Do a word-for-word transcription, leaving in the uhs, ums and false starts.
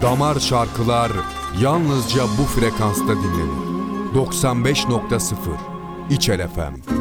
Damar şarkılar yalnızca bu frekansta dinlenir. doksan beş nokta sıfır İçel F M.